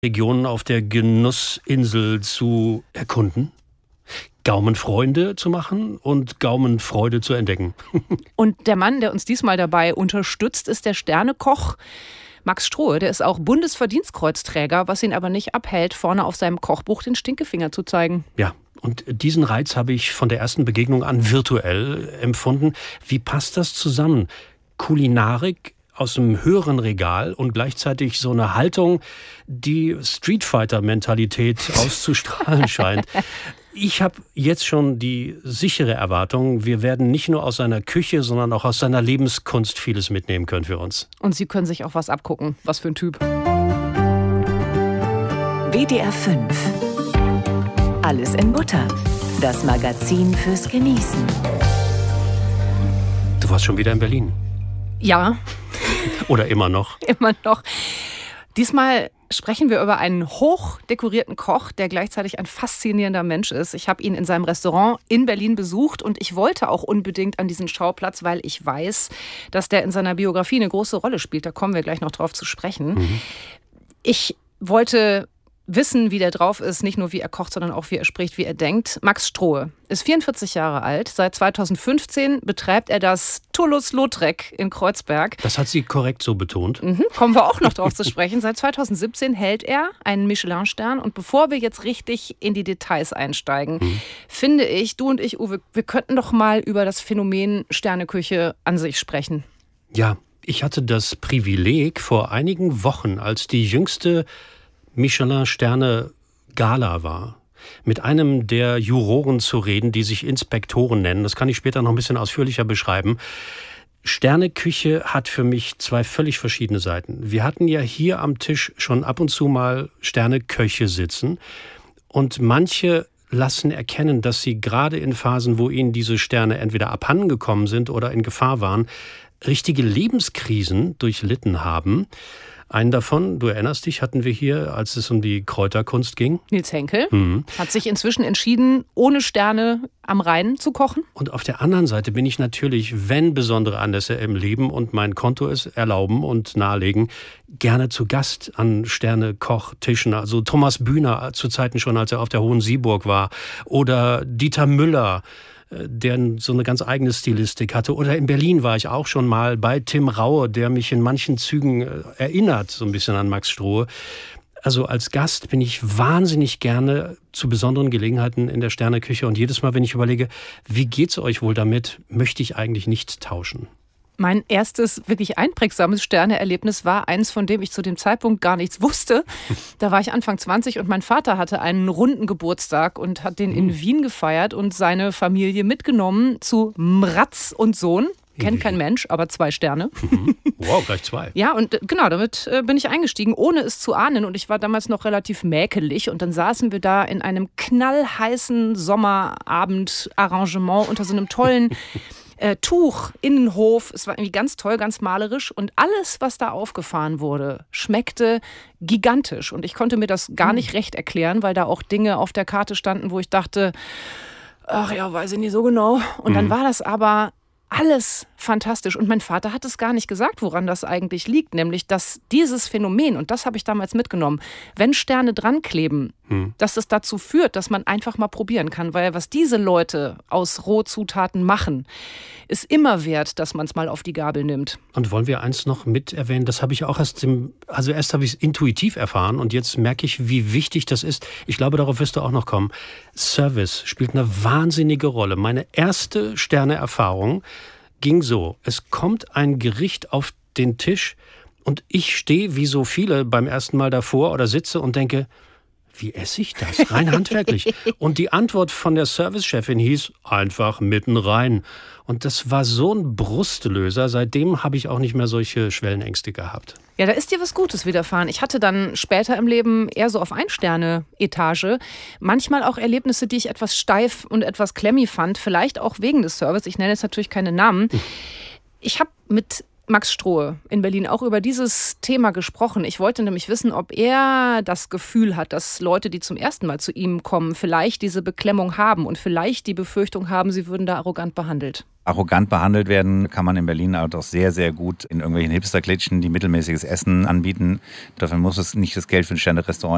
Regionen auf der Genussinsel zu erkunden, Gaumenfreunde zu machen und Gaumenfreude zu entdecken. Und der Mann, der uns diesmal dabei unterstützt, ist der Sternekoch Max Strohe. Der ist auch Bundesverdienstkreuzträger, was ihn aber nicht abhält, vorne auf seinem Kochbuch den Stinkefinger zu zeigen. Ja, und diesen Reiz habe ich von der ersten Begegnung an virtuell empfunden. Wie passt das zusammen? Kulinarik aus dem höheren Regal und gleichzeitig so eine Haltung, die Streetfighter-Mentalität auszustrahlen scheint. Ich habe jetzt schon die sichere Erwartung, wir werden nicht nur aus seiner Küche, sondern auch aus seiner Lebenskunst vieles mitnehmen können für uns. Und Sie können sich auch was abgucken. Was für ein Typ. WDR 5. Alles in Butter. Das Magazin fürs Genießen. Du warst schon wieder in Berlin. Ja. Oder immer noch? Immer noch. Diesmal sprechen wir über einen hochdekorierten Koch, der gleichzeitig ein faszinierender Mensch ist. Ich habe ihn in seinem Restaurant in Berlin besucht und ich wollte auch unbedingt an diesen Schauplatz, weil ich weiß, dass der in seiner Biografie eine große Rolle spielt. Da kommen wir gleich noch drauf zu sprechen. Ich wollte wissen, wie der drauf ist, nicht nur wie er kocht, sondern auch wie er spricht, wie er denkt. Max Strohe ist 44 Jahre alt. Seit 2015 betreibt er das Toulouse-Lautrec in Kreuzberg. Das hat sie korrekt so betont. Kommen wir auch noch drauf zu sprechen. Seit 2017 hält er einen Michelin-Stern. Und bevor wir jetzt richtig in die Details einsteigen, finde ich, du und ich, Uwe, wir könnten doch mal über das Phänomen Sterneküche an sich sprechen. Ja, ich hatte das Privileg vor einigen Wochen, als die jüngste Michelin-Sterne-Gala war, mit einem der Juroren zu reden, die sich Inspektoren nennen. Das kann ich später noch ein bisschen ausführlicher beschreiben. Sterneküche hat für mich zwei völlig verschiedene Seiten. Wir hatten ja hier am Tisch schon ab und zu mal Sterneköche sitzen und manche lassen erkennen, dass sie gerade in Phasen, wo ihnen diese Sterne entweder abhandengekommen sind oder in Gefahr waren, richtige Lebenskrisen durchlitten haben. Einen davon, du erinnerst dich, hatten wir hier, als es um die Kräuterkunst ging. Nils Henkel hat sich inzwischen entschieden, ohne Sterne am Rhein zu kochen. Und auf der anderen Seite bin ich natürlich, wenn besondere Anlässe im Leben und mein Konto es erlauben und nahelegen, gerne zu Gast an Sternekochtischen. Also Thomas Bühner zu Zeiten schon, als er auf der Hohen Sieburg war. Oder Dieter Müller, der so eine ganz eigene Stilistik hatte. Oder in Berlin war ich auch schon mal bei Tim Raue, der mich in manchen Zügen erinnert, so ein bisschen an Max Strohe. Also als Gast bin ich wahnsinnig gerne zu besonderen Gelegenheiten in der Sterneküche. Und jedes Mal, wenn ich überlege, wie geht's euch wohl damit, möchte ich eigentlich nicht tauschen. Mein erstes wirklich einprägsames Sterneerlebnis war eins, von dem ich zu dem Zeitpunkt gar nichts wusste. Da war ich Anfang 20 und mein Vater hatte einen runden Geburtstag und hat den in Wien gefeiert und seine Familie mitgenommen zu Mratz und Sohn. Kennt kein Mensch, aber 2 Sterne. Wow, gleich 2. Ja, und genau, damit bin ich eingestiegen, ohne es zu ahnen. Und ich war damals noch relativ mäkelig. Und dann saßen wir da in einem knallheißen Sommerabend-Arrangement unter so einem tollen Tuch, Innenhof. Es war irgendwie ganz toll, ganz malerisch. Und alles, was da aufgefahren wurde, schmeckte gigantisch. Und ich konnte mir das gar nicht recht erklären, weil da auch Dinge auf der Karte standen, wo ich dachte, ach ja, weiß ich nicht so genau. Und dann war das aber alles fantastisch. Und mein Vater hat es gar nicht gesagt, woran das eigentlich liegt. Nämlich, dass dieses Phänomen, und das habe ich damals mitgenommen, wenn Sterne dran kleben, dass es dazu führt, dass man einfach mal probieren kann. Weil was diese Leute aus Rohzutaten machen, ist immer wert, dass man es mal auf die Gabel nimmt. Und wollen wir eins noch mit erwähnen? Das habe ich auch erst habe ich es intuitiv erfahren und jetzt merke ich, wie wichtig das ist. Ich glaube, darauf wirst du auch noch kommen. Service spielt eine wahnsinnige Rolle. Meine erste Sterneerfahrung ging so. Es kommt ein Gericht auf den Tisch und ich stehe wie so viele beim ersten Mal davor oder sitze und denke, wie esse ich das? Rein handwerklich. Und die Antwort von der Servicechefin hieß, einfach mitten rein. Und das war so ein Brustlöser. Seitdem habe ich auch nicht mehr solche Schwellenängste gehabt. Ja, da ist dir was Gutes widerfahren. Ich hatte dann später im Leben eher so auf Ein-Sterne-Etage manchmal auch Erlebnisse, die ich etwas steif und etwas klemmy fand. Vielleicht auch wegen des Service. Ich nenne jetzt natürlich keine Namen. Ich habe mit Max Strohe in Berlin auch über dieses Thema gesprochen. Ich wollte nämlich wissen, ob er das Gefühl hat, dass Leute, die zum ersten Mal zu ihm kommen, vielleicht diese Beklemmung haben und vielleicht die Befürchtung haben, sie würden da arrogant behandelt. Arrogant behandelt werden kann man in Berlin auch doch sehr, sehr gut in irgendwelchen Hipster-Klitschen, die mittelmäßiges Essen anbieten. Dafür muss es nicht das Geld für ein Sterne-Restaurant